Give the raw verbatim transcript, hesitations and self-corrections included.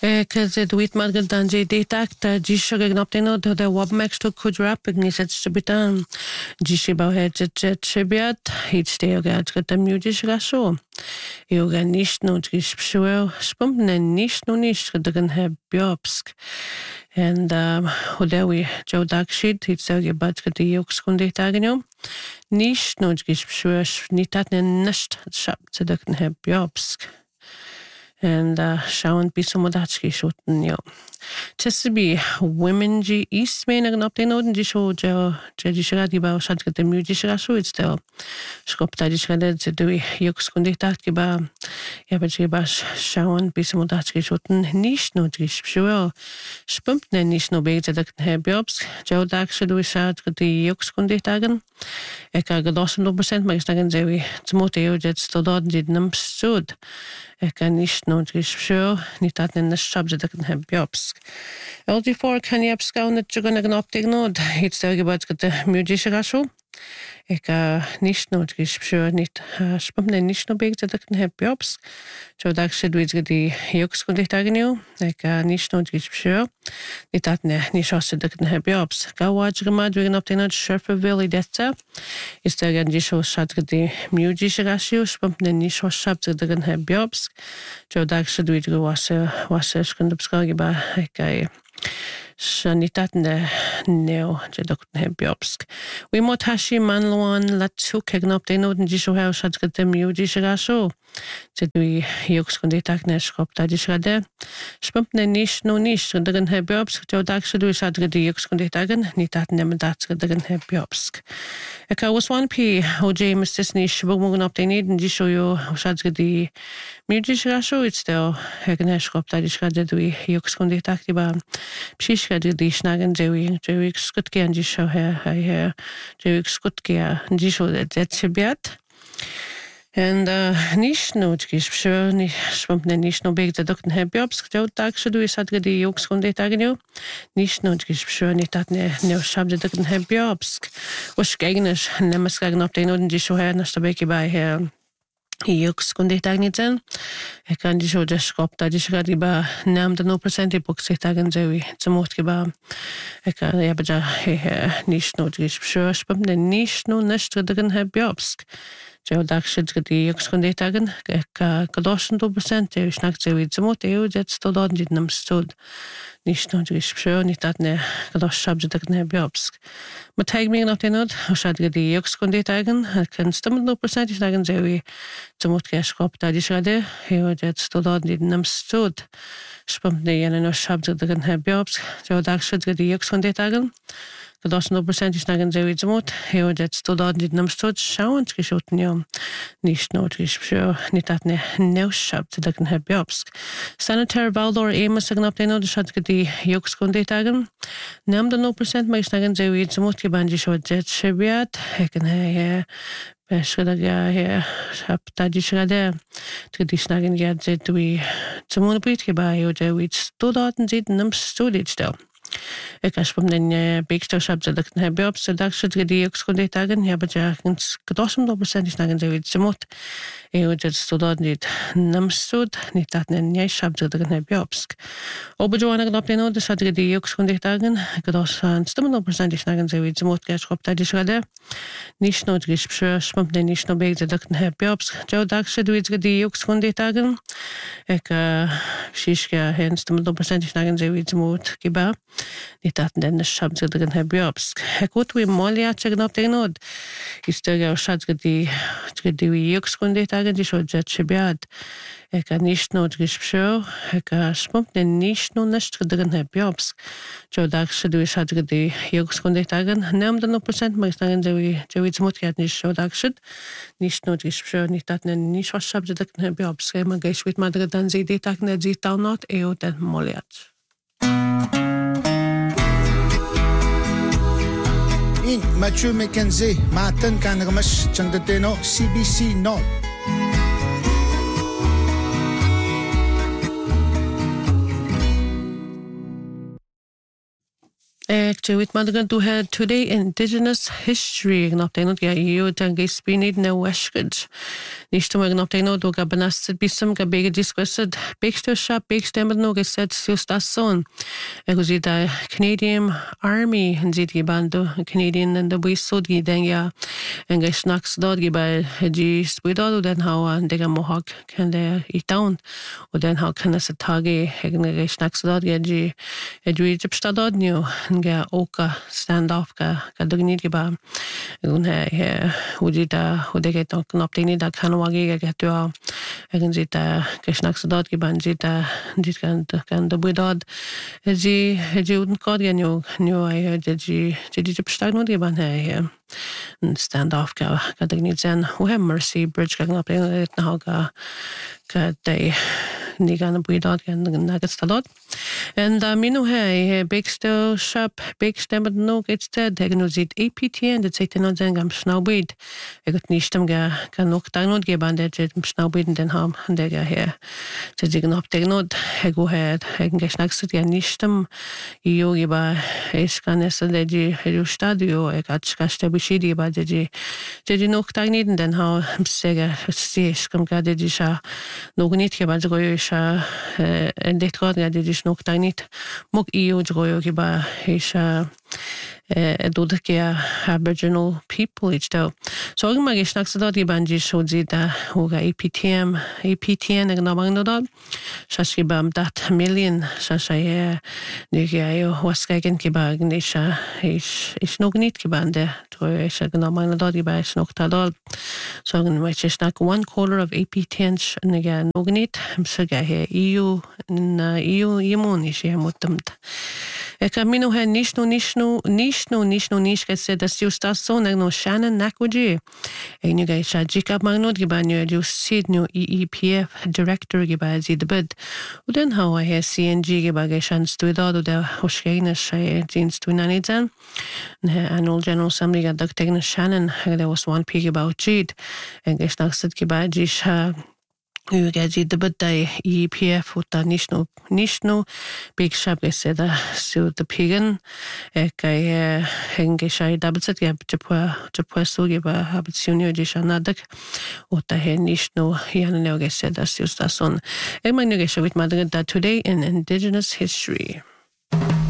Cause duit margan danje detak ta jisha gnapteno to the wabmax to kujrap igniset subitan jishi bauhet jet chibiat each day ogad got the mujish rasho yoga nish no gish pshua spumpne nish no nish gagan heb biopsk and um hodewi joe dakshid it's so your buds got the yokes kunde taganyo nish no gish pshua nitat nisht shop to the heb biopsk and uh Shawn Bisomodachki shooten yo. Chesabi women G East main ag update noden di show jo jadi shagadi ba shad gat the music shagasho it's still skop ta di shagade to do yoks kunde tak ba ya ba ba Shawn Bisomodachki shooten nish no gish pshua spump ne nish no beg to the heb jobs jo dak shadu shad gat the yoks kunde tagen ek ag one hundred percent mag stagen zewi tmoteo jet sto dod did nam stud ek nish no gish pshua ni tat ne shab to the heb jobs L G four kan je opschauen dat je gaan optig nod. Iets daar gebeurt dat de muziek rasho. Ik uh, niet nood gespshoor niet spamne niet no big dat ik heb jobs. Zo dat ze doet die joks kon dicht agnew. Ik uh, niet nood gespshoor. Niet dat ne niet zoals dat ik heb jobs. Ga watch gemaakt we gaan op de nood surfer willy dat is daar gaan die zo schat die muziek rasho spamne niet zoals schat dat ik heb jobs. Zo dat ze doet was was is kan opschauen ba ik Shanitat ne neo jedok nebjobsk. We motashi manloan latsu kegnop de noden jisho hel shadgat dem yu jishrasho. Zedui yoks konditak ne shkop ta jishrade. Spump ne nish no nish dagan hebjobsk. Jodak shadu shadgat yoks konditagan nitat nemedat dagan hebjobsk. Eka was one p O J mistis nish bugmugan op de neden jisho yo shadgat di mujishrasho it's still hegane shkop ta jishrade dui yoks konditak diba. Pshish die snagen Jerry Jerry skutke and jisho her her Jerry skutke and jisho that chibiat and uh nish no gish pshur ni swampne nish no big the dokten hebjobs jo tak shodu is hat gedi yoks konde tagenyo nish no gish pshur ni tat ne ne shabde dokten hebjobs was gegnish nemas gagen op de noden jisho her na stabeki by her Yoks kunde tagniten. Ik kan die zo dus schop dat is gaat ba naam de no percent epok zich tagen zewi. Ze mocht geba. Ik kan ja beja niet no dus pshur spam de niet no nestre degen heb jobsk. Zo dag shit die yoks kunde tagen. Ik kadoschen do percent je snakt zewi. Ze mocht eu jet sto dan dit nam stud. Niet no dus pshur niet dat ne kados shabje degen heb jobsk. Maar tag me nog de nod. Als je die yoks kunde tagen. Ik kan stem no percent je tagen zewi. Ze mocht geschop dat is rade. Heel jet sto dan dit nam stud. Spam de jene no shabje degen heb jobsk. Zo dag shit die yoks kunde tagen. Dat no percent is nagen zewi zmot. Heel jet sto dan dit nam stud. Schauend geschoten ja. Niet nood is pshur. Niet dat ne no shabje degen heb jobsk. Senator Valdor Amos zeggen op de nod. Schat die yoks kunde tagen. Nam de no percent maar is nagen zewi zmot gebanji zo jet shibiat. Heken hij Shredder ja ja heb dat is rade. Het is nagen ja zet we zmot bit geba jo je wit sto daten zit nam studie stel. Ik als van den bigster shop dat ik heb op zo dat soort die ik kon dit dagen hebben ja gedosem do percent is nagen zet zmot. Jo je sto dat niet nam stud niet dat nen jij shop dat ik heb opsk. Op jo aan op no dus dat die ik kon dit dagen gedos aan stem do percent is nagen zet zmot gas op dat is rade. Niet no gish pshur spump de niet no big dat ik heb opsk. Jo dag ze doet die ik kon dit dagen. Ik shishka hen stem do percent is nagen zet zmot giba. Niet dat den shop dat ik heb opsk. Ik goed we molia check op de nod. Is er ja schat die die ik kon dit dagen die zo jet shibiat. Ik kan niet no gish pshur. Ik spump de niet no nestre degen heb opsk. Jo dag ze doet schat die ik kon dit dagen. Neem de no percent maar nagen zewi zewi zmot gaat niet zo dag shit. Niet no gish pshur niet dat nen niet was shop dat ik heb opsk. Maar geis wit maar dan ze dit dag net zit dan not eo den moliat. In Mathieu McKenzie, Martin Kanramash, Chandateno, C B C North. Actually, madagan du had today Indigenous History gnaptainod ga iyo dan ga spinid na washkid. Nishtu mag gnaptainod do ga banastid bisam ga bega disquested Bakester shop Bakestemad no ga said siustason. Ego zida Canadian Army and zid bando Canadian and the wisod gi den ya en ga snacks dod gi ba ji spidod den how and de ga mohawk kan de i down og den how kan as tage egen ga snacks dod gi ji edri jipstadod new ga oka standoff ga ga dugni gi ba un he udita udege to knoptini da kanwagi ga tu egen zita ga snacks dod gi ban zita dit kan kan de budod ji ji un kod ga new new I ji ji ji jipstadod gi ban he standoff ga ga dugni zen we Mercy Bridge ga knoptini na ga ga de ni gan budod ga nuggets talot and uh, minu he Bakester shop Bakestemad no gets dead he no zit A P T N det seit no zen gam schnaubid e got nichtem ga kan noch download ge band det schnaubiden den ham and der ga her ze zigen op der not he go head he ga schnakst ge nichtem io ge ba es kan es de ji he stadio e gat skaste bishidi ba de ji de noch downloaden den ha sega se skam ga de ji sha no nit ge ba go sha en det god ga de ji nog nit mog io go ge ba is uh dod ke Aboriginal people each do so ag mag snacks dod ge banji so zida hoga A P T M A P T N ag na bang dod shashi bam dat million shasha ni ge ayo waskagen ke ba gnisha is is nog nit ge bande to is ag na bang dod ge ba is nog tadol so ag my snack one quarter of A P T N ni ge nog nit so ge he E U na E U imon is je motamt e camino he nishno nishno nishno nishno nish ke se da siustason ag no Shannon Nakwaji e ni ga sha jikap magnod ge ba ni ju sid no E E P F director ge ba zid bed u den how I has C N G ge ba ge shan stuidado da hoshgeina shay jeans to nanizan ne annual general assembly ga dak tegna Shannon there was one pig about jid en ge snaksat ge ba ji sha Ugaji the Budai E P F uta nishno nishno big shop said so the pagan eka henge shai dabset ya chapwa chapwa so ge ba habitsunio ji shanadak uta he nishno yana ne said as you stason e magno ge shawit madaga today in Indigenous history.